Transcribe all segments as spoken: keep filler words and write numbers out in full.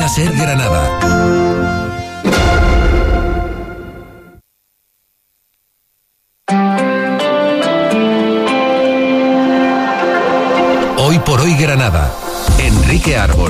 Cadena Ser Granada. Hoy por hoy Granada. Enrique Árbol.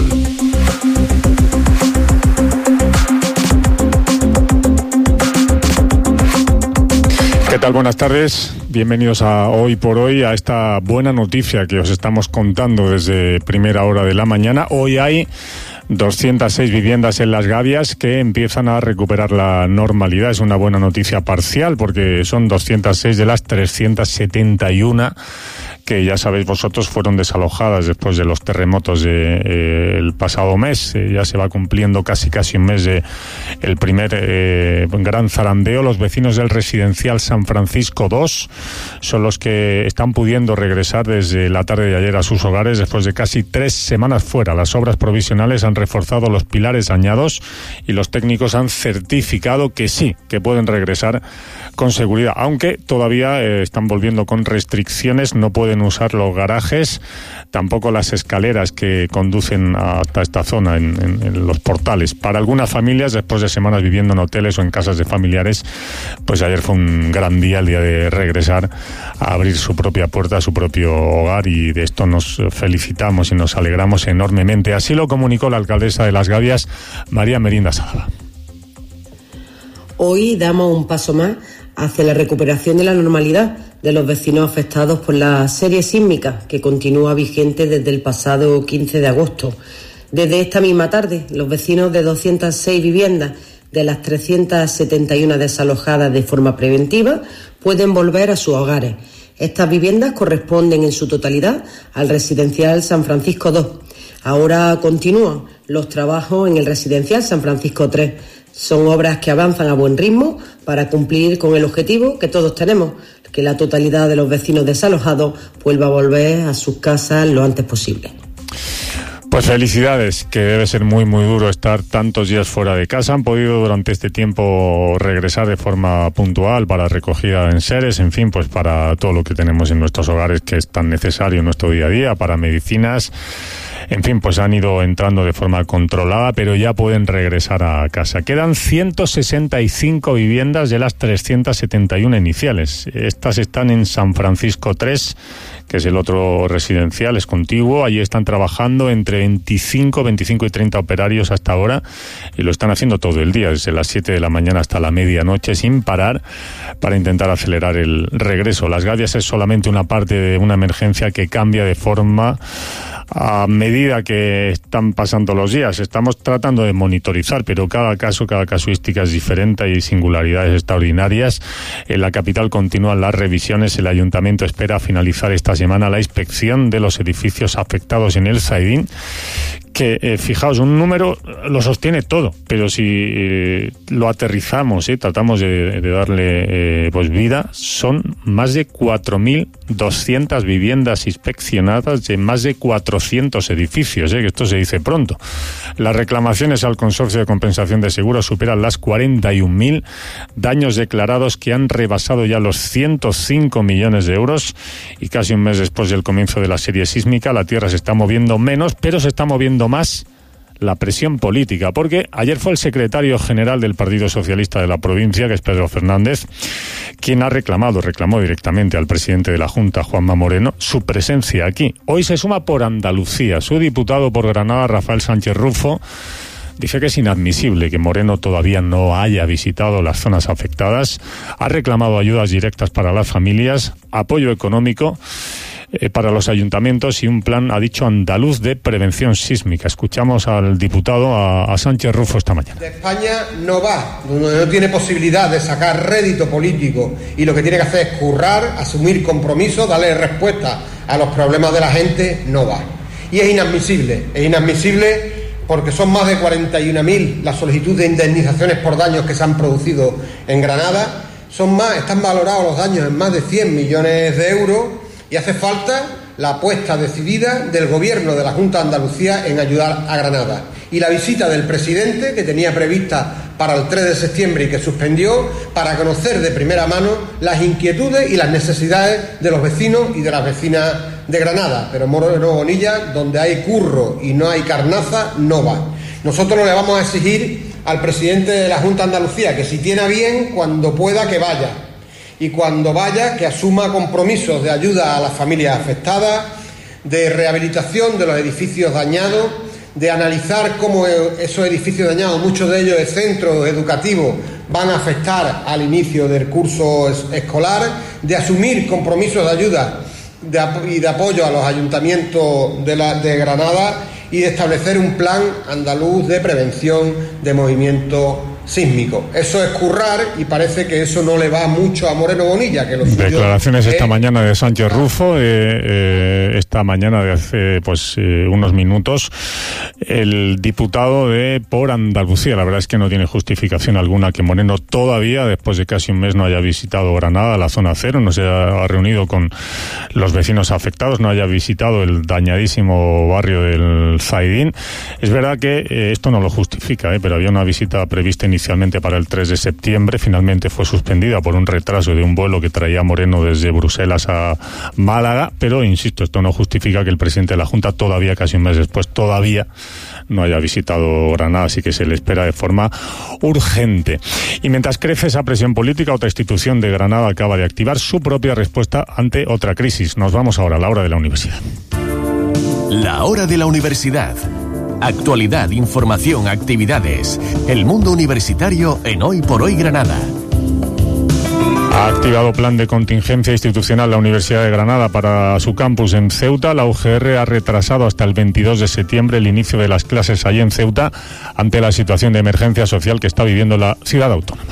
¿Qué tal? Buenas tardes. Bienvenidos a Hoy por Hoy, a esta buena noticia que os estamos contando desde primera hora de la mañana. Hoy hay doscientas seis viviendas en Las Gavias que empiezan a recuperar la normalidad. Es una buena noticia parcial porque son doscientas seis de las trescientas setenta y uno que ya sabéis vosotros fueron desalojadas después de los terremotos de, eh, el pasado mes. Eh, ya se va cumpliendo casi casi un mes de el primer eh, gran zarandeo. Los vecinos del residencial San Francisco dos son los que están pudiendo regresar desde la tarde de ayer a sus hogares después de casi tres semanas fuera. Las obras provisionales han reforzado los pilares dañados y los técnicos han certificado que sí, que pueden regresar con seguridad, aunque todavía eh, están volviendo con restricciones. No pueden usar los garajes, tampoco las escaleras que conducen hasta esta zona en, en, en los portales. Para algunas familias, después de semanas viviendo en hoteles o en casas de familiares, pues ayer fue un gran día, el día de regresar a abrir su propia puerta, su propio hogar, y de esto nos felicitamos y nos alegramos enormemente. Así lo comunicó la alcaldesa de Las Gavias, María Merinda Salva. Hoy damos un paso más hacia la recuperación de la normalidad de los vecinos afectados por la serie sísmica que continúa vigente desde el pasado quince de agosto. Desde esta misma tarde, los vecinos de doscientas seis viviendas de las trescientas setenta y uno desalojadas de forma preventiva pueden volver a sus hogares. Estas viviendas corresponden en su totalidad al residencial San Francisco dos. Ahora continúan los trabajos en el residencial San Francisco tres. Son obras que avanzan a buen ritmo para cumplir con el objetivo que todos tenemos, que la totalidad de los vecinos desalojados vuelva a volver a sus casas lo antes posible. Pues felicidades, que debe ser muy muy duro estar tantos días fuera de casa. Han podido durante este tiempo regresar de forma puntual para recogida en seres, en fin, pues para todo lo que tenemos en nuestros hogares que es tan necesario en nuestro día a día, para medicinas. En fin, pues han ido entrando de forma controlada, pero ya pueden regresar a casa. Quedan ciento sesenta y cinco viviendas de las trescientas setenta y uno iniciales. Estas están en San Francisco tres, que es el otro residencial, es contiguo. Allí están trabajando entre veinticinco, veinticinco y treinta operarios hasta ahora, y lo están haciendo todo el día, desde las siete de la mañana hasta la medianoche, sin parar, para intentar acelerar el regreso. Las Gavias es solamente una parte de una emergencia que cambia de forma a medida que están pasando los días. Estamos tratando de monitorizar, pero cada caso, cada casuística es diferente, hay singularidades extraordinarias. En la capital continúan las revisiones. El ayuntamiento espera finalizar esta semana la inspección de los edificios afectados en el Zaidín, que eh, fijaos, un número lo sostiene todo, pero si eh, lo aterrizamos, eh, tratamos de, de darle eh, pues vida, son más de cuatro mil doscientas viviendas inspeccionadas de más de cuatrocientos edificios, eh, que esto se dice pronto. Las reclamaciones al Consorcio de Compensación de Seguros superan las cuarenta y un mil, daños declarados que han rebasado ya los ciento cinco millones de euros, y casi un mes después del comienzo de la serie sísmica, la tierra se está moviendo menos, pero se está moviendo más la presión política, porque ayer fue el secretario general del Partido Socialista de la provincia, que es Pedro Fernández, quien ha reclamado, reclamó directamente al presidente de la Junta, Juanma Moreno, su presencia aquí. Hoy se suma por Andalucía. Su diputado por Granada, Rafael Sánchez Rufo, dice que es inadmisible que Moreno todavía no haya visitado las zonas afectadas. Ha reclamado ayudas directas para las familias, apoyo económico eh, para los ayuntamientos y un plan, ha dicho, andaluz de prevención sísmica. Escuchamos al diputado, a, a Sánchez Rufo, esta mañana. De España no va, donde no tiene posibilidad de sacar rédito político y lo que tiene que hacer es currar, asumir compromisos, darle respuesta a los problemas de la gente, no va. Y es inadmisible, es inadmisible porque son más de cuarenta y una mil las solicitudes de indemnizaciones por daños que se han producido en Granada. Son más, están valorados los daños en más de cien millones de euros y hace falta la apuesta decidida del Gobierno de la Junta de Andalucía en ayudar a Granada. Y la visita del presidente, que tenía prevista para el tres de septiembre y que suspendió, para conocer de primera mano las inquietudes y las necesidades de los vecinos y de las vecinas de Granada. Pero Moreno Bonilla, donde hay curro y no hay carnaza, no va. Nosotros le vamos a exigir al presidente de la Junta de Andalucía que si tiene a bien, cuando pueda, que vaya. Y cuando vaya, que asuma compromisos de ayuda a las familias afectadas, de rehabilitación de los edificios dañados, de analizar cómo esos edificios dañados, muchos de ellos de centros educativos, van a afectar al inicio del curso escolar, de asumir compromisos de ayuda de, y de apoyo a los ayuntamientos de, la, de Granada y de establecer un plan andaluz de prevención de movimientos sísmicos. Eso es currar y parece que eso no le va mucho a Moreno Bonilla. Que lo Declaraciones es... esta mañana de Sánchez Rufo, eh, eh, esta mañana de hace pues eh, unos minutos, el diputado de Por Andalucía. La verdad es que no tiene justificación alguna que Moreno todavía, después de casi un mes, no haya visitado Granada, la zona cero, no se haya reunido con los vecinos afectados, no haya visitado el dañadísimo barrio del Zaidín. Es verdad que eh, esto no lo justifica, eh, pero había una visita prevista inicialmente para el tres de septiembre, finalmente fue suspendida por un retraso de un vuelo que traía Moreno desde Bruselas a Málaga, pero insisto, esto no justifica que el presidente de la Junta todavía, casi un mes después, todavía no haya visitado Granada, así que se le espera de forma urgente. Y mientras crece esa presión política, otra institución de Granada acaba de activar su propia respuesta ante otra crisis. Nos vamos ahora a la hora de la universidad. La hora de la universidad. Actualidad, información, actividades. El mundo universitario en Hoy por Hoy Granada. Ha activado plan de contingencia institucional la Universidad de Granada para su campus en Ceuta. La U G R ha retrasado hasta el veintidós de septiembre el inicio de las clases allí en Ceuta ante la situación de emergencia social que está viviendo la ciudad autónoma.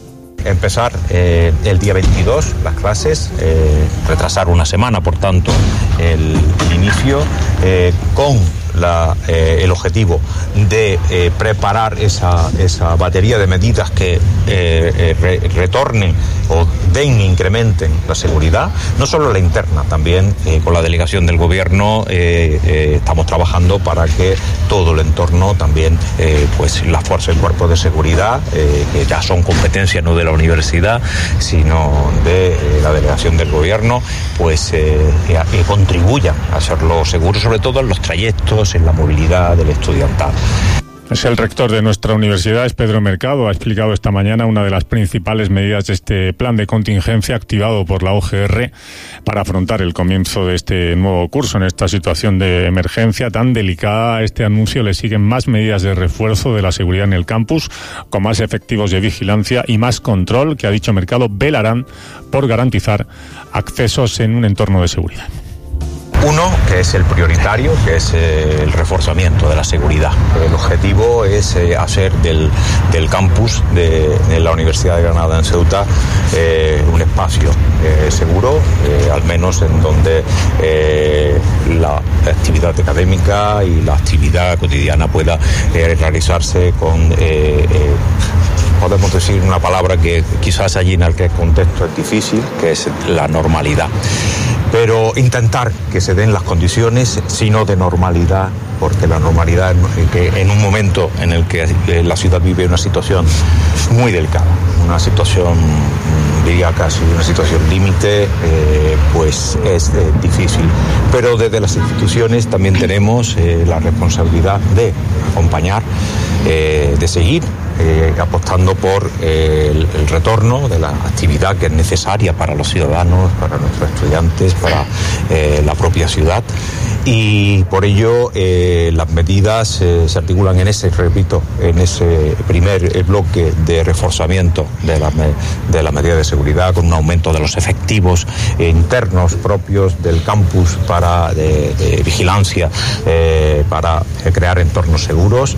Empezar eh, el día veintidós las clases, eh, retrasar una semana, por tanto, el, el inicio eh, con la, eh, el objetivo de eh, preparar esa, esa batería de medidas que eh, eh, re, retornen o den, incrementen la seguridad, no solo la interna, también eh, con la delegación del gobierno eh, eh, estamos trabajando para que todo el entorno también, eh, pues las fuerzas y cuerpos de seguridad, eh, que ya son competencia no de la universidad, sino de eh, la delegación del gobierno, pues eh, eh, contribuyan a hacerlo seguro, sobre todo en los trayectos, en la movilidad del estudiantado. Es el rector de nuestra universidad, es Pedro Mercado, ha explicado esta mañana una de las principales medidas de este plan de contingencia activado por la U G R para afrontar el comienzo de este nuevo curso en esta situación de emergencia tan delicada. A este anuncio le siguen más medidas de refuerzo de la seguridad en el campus, con más efectivos de vigilancia y más control que, ha dicho Mercado, velarán por garantizar accesos en un entorno de seguridad. Uno, que es el prioritario, que es eh, el reforzamiento de la seguridad. El objetivo es eh, hacer del, del campus de, de la Universidad de Granada en Ceuta eh, un espacio eh, seguro, eh, al menos en donde eh, la actividad académica y la actividad cotidiana pueda eh, realizarse con... Eh, eh, podemos decir una palabra que quizás allí en aquel contexto es difícil, que es la normalidad. Pero intentar que se den las condiciones, sino de normalidad, porque la normalidad, que en un momento en el que la ciudad vive una situación muy delicada, una situación, diría casi una situación límite, eh, pues es eh, difícil. Pero desde las instituciones también tenemos eh, la responsabilidad de acompañar, eh, de seguir Eh, apostando por eh, el, el retorno de la actividad que es necesaria para los ciudadanos, para nuestros estudiantes, para eh, la propia ciudad, y por ello eh, las medidas eh, se articulan en ese, repito, en ese primer bloque de reforzamiento de la, de la medida de seguridad, con un aumento de los efectivos eh, internos propios del campus para de, de vigilancia, eh, para eh, crear entornos seguros.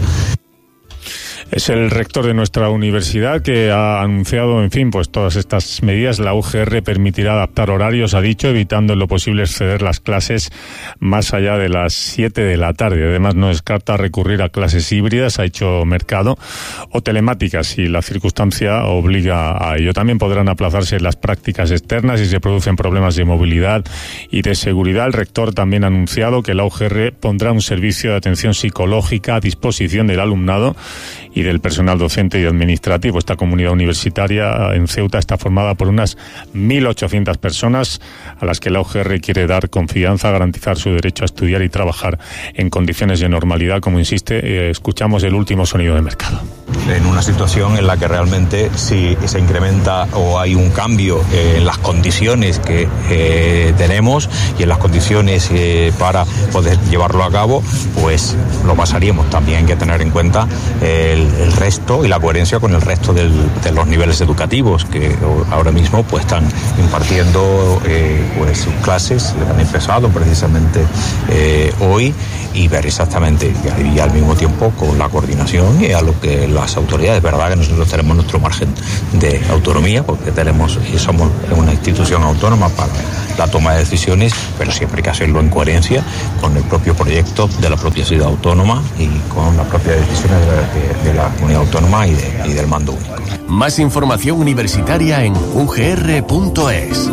Es el rector de nuestra universidad que ha anunciado, en fin, pues todas estas medidas. La U G R permitirá adaptar horarios, ha dicho, evitando en lo posible exceder las clases más allá de las siete de la tarde. Además, no descarta recurrir a clases híbridas, ha hecho Mercado, o telemáticas, si la circunstancia obliga a ello. También podrán aplazarse las prácticas externas si se producen problemas de movilidad y de seguridad. El rector también ha anunciado que la U G R pondrá un servicio de atención psicológica a disposición del alumnado y del personal docente y administrativo. Esta comunidad universitaria en Ceuta está formada por unas mil ochocientas personas a las que la U G R quiere dar confianza, garantizar su derecho a estudiar y trabajar en condiciones de normalidad, como insiste. Eh, escuchamos el último sonido de mercado. En una situación en la que realmente si se incrementa o hay un cambio eh, en las condiciones que eh, tenemos y en las condiciones eh, para poder llevarlo a cabo, pues lo pasaríamos. También hay que tener en cuenta el, el resto y la coherencia con el resto del, de los niveles educativos que ahora mismo pues están impartiendo eh, pues sus clases, que han empezado precisamente eh, hoy, y ver exactamente y al mismo tiempo con la coordinación y a lo que las autoridades, verdad que nosotros tenemos nuestro margen de autonomía porque tenemos y somos una institución autónoma para la toma de decisiones, pero siempre hay que hacerlo en coherencia con el propio proyecto de la propia ciudad autónoma y con las propias decisiones de la, de, de la comunidad autónoma y, de, y del mando único. Más información universitaria en u g r punto es.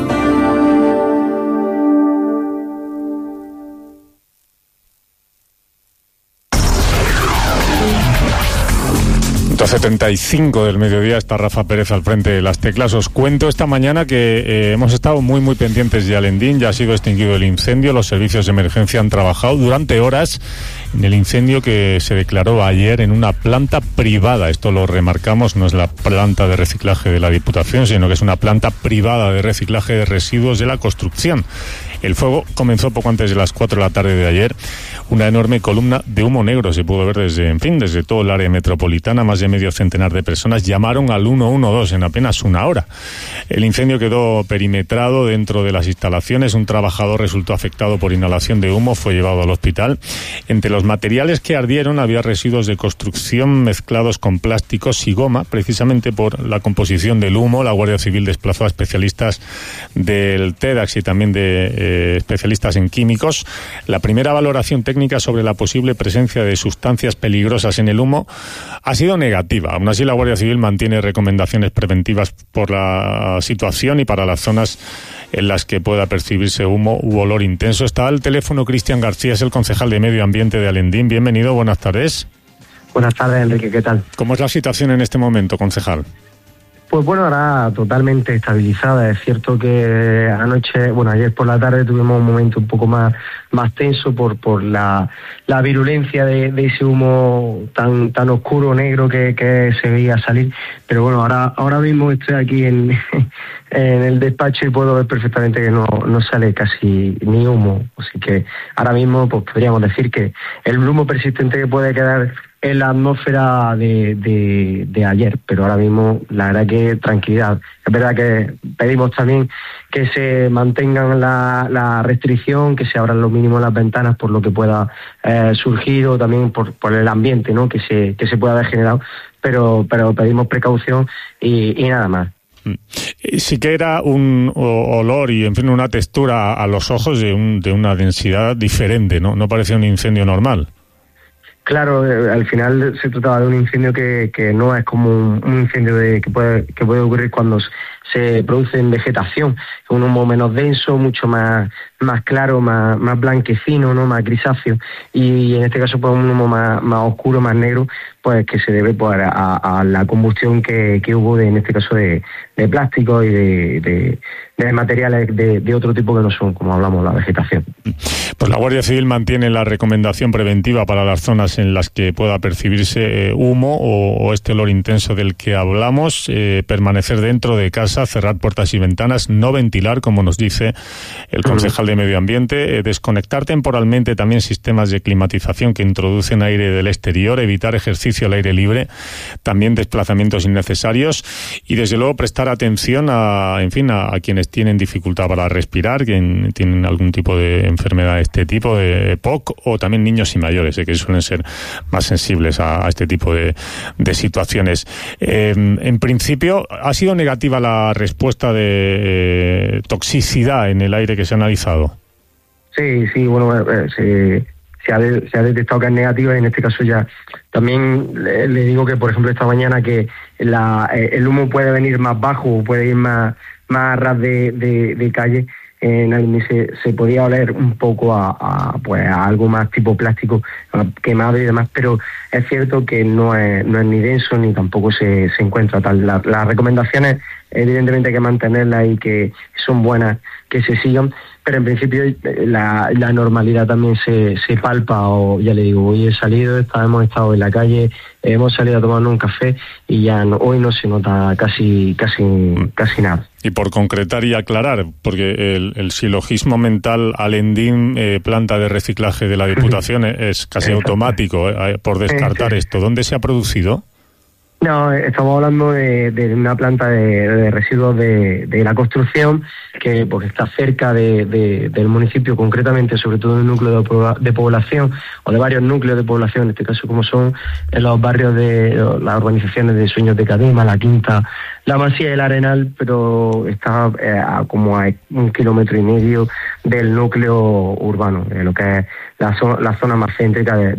doce treinta y cinco del mediodía, está Rafa Pérez al frente de las teclas. Os cuento esta mañana que eh, hemos estado muy muy pendientes de Alendín. Ya ha sido extinguido el incendio, los servicios de emergencia han trabajado durante horas en el incendio que se declaró ayer en una planta privada. Esto lo remarcamos, no es la planta de reciclaje de la Diputación, sino que es una planta privada de reciclaje de residuos de la construcción. El fuego comenzó poco antes de las cuatro de la tarde de ayer. Una enorme columna de humo negro se pudo ver desde, en fin, desde todo el área metropolitana. Más de medio centenar de personas llamaron al uno uno dos en apenas una hora. El incendio quedó perimetrado dentro de las instalaciones. Un trabajador resultó afectado por inhalación de humo, fue llevado al hospital. Entre los materiales que ardieron había residuos de construcción mezclados con plásticos y goma. Precisamente por la composición del humo, la Guardia Civil desplazó a especialistas del TEDx y también de eh, especialistas en químicos. La primera valoración técnica sobre la posible presencia de sustancias peligrosas en el humo ha sido negativa. Aún así, la Guardia Civil mantiene recomendaciones preventivas por la situación y para las zonas en las que pueda percibirse humo u olor intenso. Está al teléfono Cristian García, es el concejal de Medio Ambiente de Alendín. Bienvenido, buenas tardes. Buenas tardes, Enrique, ¿qué tal? ¿Cómo es la situación en este momento, concejal? Pues bueno, ahora totalmente estabilizada. Es cierto que anoche, bueno, ayer por la tarde tuvimos un momento un poco más más tenso por por la, la virulencia de, de ese humo tan tan oscuro, negro que, que se veía salir. Pero bueno, ahora ahora mismo estoy aquí en, en el despacho y puedo ver perfectamente que no, no sale casi ni humo. Así que ahora mismo pues podríamos decir que el humo persistente que puede quedar en la atmósfera de, de, de ayer, pero ahora mismo la verdad que tranquilidad. Es verdad que pedimos también que se mantengan la, la restricción, que se abran lo mínimo las ventanas por lo que pueda eh, surgir o también por, por el ambiente, ¿no? que se que se pueda haber generado, pero pero pedimos precaución y, y nada más. Sí que era un olor y en fin una textura a los ojos de, un, de una densidad diferente, ¿no? No parecía un incendio normal. Claro, eh, al final se trataba de un incendio que, que no es como un, un incendio de, que puede que puede ocurrir cuando se produce en vegetación. Es un humo menos denso, mucho más más claro, más más blanquecino, no, más grisáceo. Y en este caso pues un humo más, más oscuro, más negro, pues que se debe pues, a, a la combustión que, que hubo de, en este caso de, de plástico y de, de, de materiales de, de otro tipo que no son, como hablamos, la vegetación. Pues la Guardia Civil mantiene la recomendación preventiva para las zonas en las que pueda percibirse eh, humo o, o este olor intenso del que hablamos, eh, permanecer dentro de casa, cerrar puertas y ventanas, no ventilar, como nos dice el concejal de Medio Ambiente, eh, desconectar temporalmente también sistemas de climatización que introducen aire del exterior, evitar ejercicio al aire libre, también desplazamientos innecesarios y desde luego prestar atención a, en fin, a, a quienes tienen dificultad para respirar, quienes tienen algún tipo de enfermedad de este tipo, de P O C, o también niños y mayores, eh, que suelen ser más sensibles a, a este tipo de, de situaciones. Eh, en principio, ¿ha sido negativa la respuesta de eh, toxicidad en el aire que se ha analizado? Sí, sí, bueno, eh, se, se, ha de, se ha detectado que es negativa y en este caso ya también le, le digo que, por ejemplo, esta mañana que la, eh, el humo puede venir más bajo o puede ir más, más a ras de, de, de calle. en el índice se podía oler un poco a, a, pues, a algo más tipo plástico quemado y demás, pero es cierto que no es, no es ni denso ni tampoco se, se encuentra tal. La, las recomendaciones evidentemente hay que mantenerlas y que son buenas que se sigan, pero en principio la, la normalidad también se, se palpa. O ya le digo, hoy he salido, está, hemos estado en la calle, hemos salido a tomarnos un café y ya no, hoy no se nota casi casi casi nada. Y por concretar y aclarar, porque el, el silogismo mental Alendín, eh, planta de reciclaje de la Diputación, es casi automático, eh, por descartar esto. ¿Dónde se ha producido? No, estamos hablando de, de una planta de, de residuos de, de la construcción que pues está cerca de, de, del municipio, concretamente, sobre todo en un núcleo de, de población o de varios núcleos de población, en este caso como son en los barrios de las urbanizaciones de Sueños de Cadema, La Quinta, La Masía y El Arenal, pero está eh, a como a un kilómetro y medio del núcleo urbano, de lo que es la, zo- la zona más céntrica de,